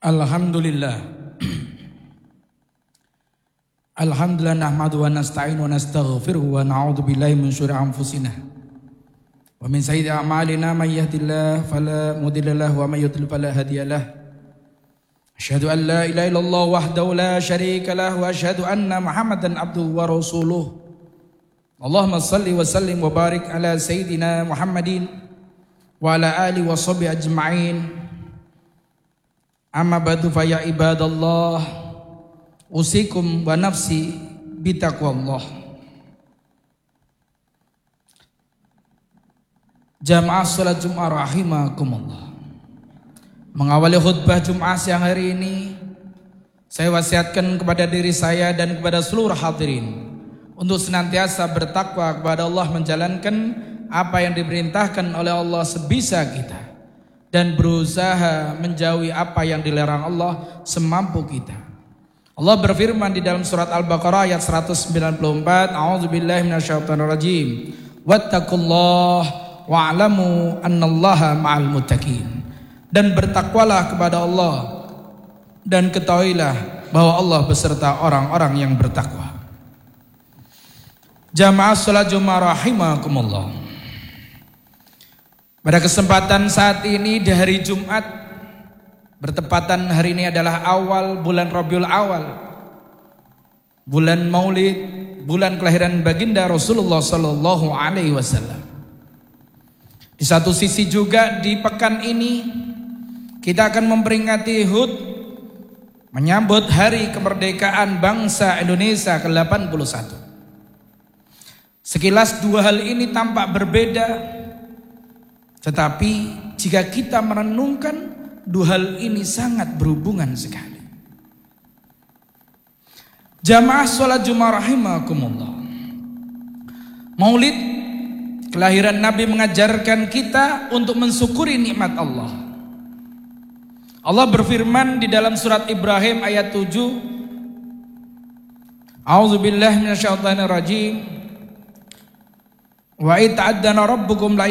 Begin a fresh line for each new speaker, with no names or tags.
Alhamdulillah. Alhamdulillah nahmadu wa nasta'inu wa nastaghfiruhu wa na'udzu billahi min syururi anfusina wa min sayyiati a'malina may yahdihillahu fala mudilla lahu wa may yudlil fala hadiyalah. Asyhadu an la ilaha illallah wahdahu la syarika lahu wa asyhadu anna Muhammadan abduhu wa rasuluh. Allahumma shalli wa sallim wa barik ala sayyidina Muhammadin wa ala alihi wa sahbihi ajma'in. Amma ba'du fa ya ibadallah, usikum wa nafsi bitaqwallah. Jamaah salat Jumat rahimakumullah. Mengawali khutbah Jumat siang hari ini, saya wasiatkan kepada diri saya dan kepada seluruh hadirin untuk senantiasa bertakwa kepada Allah, menjalankan apa yang diperintahkan oleh Allah sebisa kita dan berusaha menjauhi apa yang dilarang Allah semampu kita. Allah berfirman di dalam surat Al-Baqarah ayat 194, A'udzubillahi minasyaitonirrajim. Wattaqullah wa'lamu annallaha ma'al muttaqin. Dan bertakwalah kepada Allah dan ketahuilah bahwa Allah beserta orang-orang yang bertakwa. Jamaah salat Jumat rahimakumullah. Pada kesempatan saat ini di hari Jumat, bertepatan hari ini adalah awal bulan Rabiul Awal, bulan Maulid, bulan kelahiran baginda Rasulullah Sallallahu Alaihi Wasallam. Di satu sisi juga di pekan ini kita akan memperingati HUT, menyambut hari kemerdekaan bangsa Indonesia ke-81. Sekilas dua hal ini tampak berbeda, tetapi jika kita merenungkan, dua hal ini sangat berhubungan sekali. Jamaah sholat Jumat rahimakumullah. Maulid, kelahiran Nabi, mengajarkan kita untuk mensyukuri nikmat Allah. Allah berfirman di dalam surat Ibrahim ayat 7, A'udzubillahi minasyaitonirrajim. Wa id ta'addana rabbukum la